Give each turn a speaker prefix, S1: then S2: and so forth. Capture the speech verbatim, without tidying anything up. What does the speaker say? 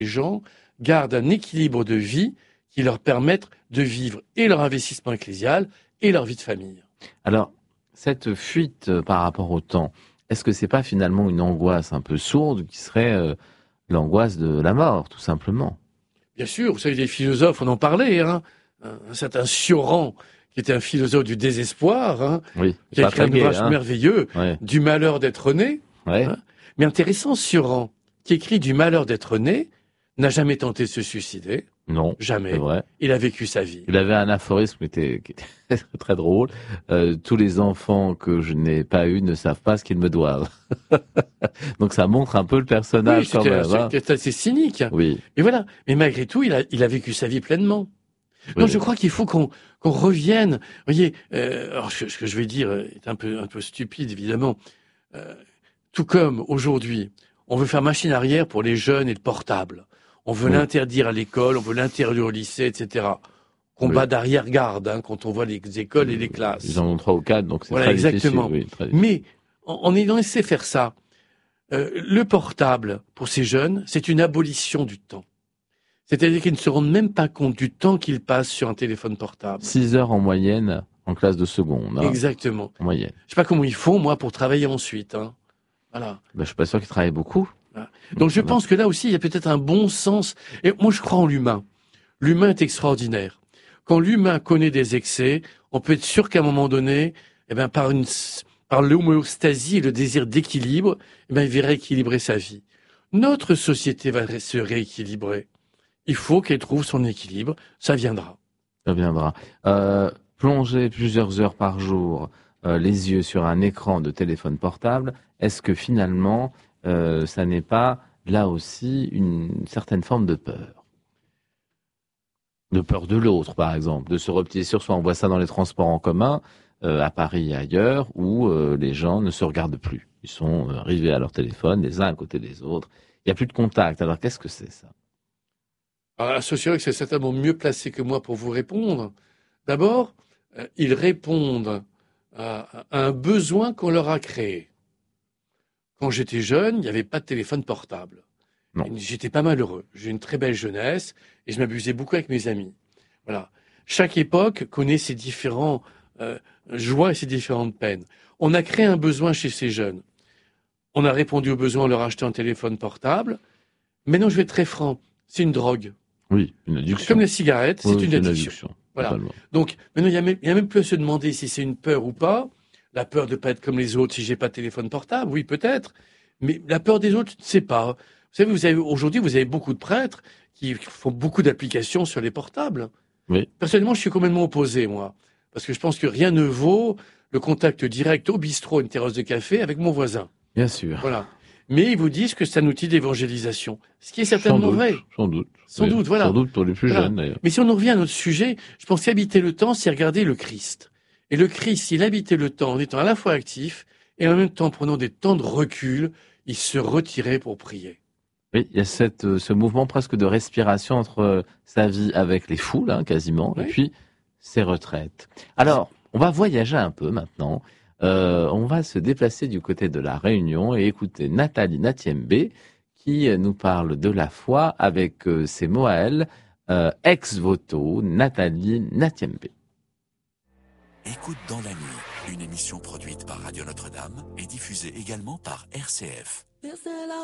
S1: les gens gardent un équilibre de vie qui leur permette de vivre et leur investissement ecclésial et leur vie de famille.
S2: Alors, cette fuite euh, par rapport au temps, est-ce que c'est pas finalement une angoisse un peu sourde qui serait euh, l'angoisse de la mort, tout simplement?
S1: Bien sûr, vous savez, les philosophes, on en parlait, hein, un, un certain Sioran, qui était un philosophe du désespoir, hein,
S2: Oui,
S1: qui a
S2: pas
S1: écrit un
S2: très gai,
S1: ouvrage
S2: hein.
S1: merveilleux,
S2: Ouais,
S1: du malheur d'être né.
S2: ouais,
S1: Hein. Mais intéressant, Sioran, qui écrit du malheur d'être né, n'a jamais tenté de se suicider,
S2: non, c'est
S1: jamais.
S2: vrai.
S1: Il a vécu sa vie.
S2: Il avait un aphorisme qui était, qui était très drôle. Euh, tous les enfants que je n'ai pas eus ne savent pas ce qu'ils me doivent. Donc ça montre un peu le
S1: Oui,
S2: personnage quand
S1: c'était
S2: même. Hein.
S1: c'était assez cynique.
S2: Oui,
S1: Mais voilà. Mais malgré tout, il a, il a vécu sa vie pleinement. Non,
S2: oui,
S1: je crois qu'il faut qu'on qu'on revienne. Vous voyez, euh, alors ce, ce que je vais dire est un peu un peu stupide évidemment. Euh, tout comme aujourd'hui, on veut faire machine arrière pour les jeunes et le portable. On veut
S2: oui,
S1: l'interdire à l'école, on veut l'interdire au lycée, et cetera.
S2: oui.
S1: Combat d'arrière-garde hein, quand on voit les écoles et les
S2: Euh, Ils
S1: classes.
S2: en ont trois ou quatre, donc c'est
S1: Voilà,
S2: très difficile.
S1: exactement.
S2: Oui, très difficile.
S1: Mais en, en ayant laissé faire ça, euh, le portable pour ces jeunes, c'est une abolition du temps. C'est-à-dire qu'ils ne se rendent même pas compte du temps qu'ils passent sur un téléphone portable.
S2: Six heures en moyenne en classe de seconde, hein,
S1: Exactement.
S2: en moyenne.
S1: Je sais pas comment ils font, moi, pour travailler ensuite. Hein. Voilà.
S2: Ben, je suis pas sûr qu'ils travaillent beaucoup.
S1: Voilà. Donc je pense que là aussi, il y a peut-être un bon sens. Et moi, je crois en l'humain. L'humain est extraordinaire. Quand l'humain connaît des excès, on peut être sûr qu'à un moment donné, eh ben, par une, par l'homéostasie et le désir d'équilibre, eh ben, il va rééquilibrer sa vie. Notre société va se rééquilibrer. Il faut qu'elle trouve son équilibre. Ça viendra.
S2: Ça viendra. Euh, plonger plusieurs heures par jour euh, les yeux sur un écran de téléphone portable, est-ce que finalement, euh, ça n'est pas là aussi une certaine forme de peur? De peur de l'autre, par exemple, de se replier sur soi. On voit ça dans les transports en commun, euh, à Paris et ailleurs, où euh, les gens ne se regardent plus. Ils sont euh, rivés à leur téléphone, les uns à côté des autres. Il n'y a plus de contact. Alors qu'est-ce que c'est ça?
S1: Alors, la sociologue, c'est certainement mieux placé que moi pour vous répondre. D'abord, euh, ils répondent à, à un besoin qu'on leur a créé. Quand j'étais jeune, il n'y avait pas de téléphone portable.
S2: Non.
S1: Et j'étais pas malheureux. J'ai une très belle jeunesse et je m'amusais beaucoup avec mes amis. Voilà. Chaque époque connaît ses différents euh, joies et ses différentes peines. On a créé un besoin chez ces jeunes. On a répondu au besoin en leur achetant un téléphone portable. Maintenant, je vais être très franc, c'est une drogue.
S2: Oui, une addiction.
S1: Comme la cigarette,
S2: Oui,
S1: c'est une addiction. Voilà.
S2: Totalement.
S1: Donc, maintenant, il n'y a, même- il y a même plus à se demander si c'est une peur ou pas. La peur de ne pas être comme les autres si j'ai pas de téléphone portable, oui, peut-être. Mais la peur des autres, je ne sais pas. Vous savez, vous avez, aujourd'hui, vous avez beaucoup de prêtres qui font beaucoup d'applications sur les portables.
S2: Oui.
S1: Personnellement, je suis complètement opposé, moi. Parce que je pense que rien ne vaut le contact direct au bistrot, une terrasse de café avec mon voisin.
S2: Bien sûr.
S1: Voilà. Mais ils vous disent que c'est un outil d'évangélisation. Ce qui est
S2: Sans
S1: certainement
S2: doute,
S1: vrai.
S2: sans doute.
S1: Sans
S2: Oui,
S1: doute, voilà.
S2: Sans doute pour les plus
S1: Voilà.
S2: jeunes, d'ailleurs.
S1: Mais si on en revient à notre sujet, je pense qu'habiter le temps, c'est regarder le Christ. Et le Christ, s'il habitait le temps en étant à la fois actif et en même temps prenant des temps de recul, il se retirait pour prier.
S2: Oui, il y a cette, euh, ce mouvement presque de respiration entre euh, sa vie avec les foules, hein, quasiment, et
S1: Oui.
S2: puis ses retraites. Alors, on va voyager un peu maintenant. Euh, on va se déplacer du côté de la Réunion et écouter Nathalie Natiembe qui euh, nous parle de la foi avec euh, ses mots à elle, euh, ex voto, Nathalie Natiembe.
S3: Écoute dans la nuit, une émission produite par Radio Notre-Dame et diffusée également par R C F.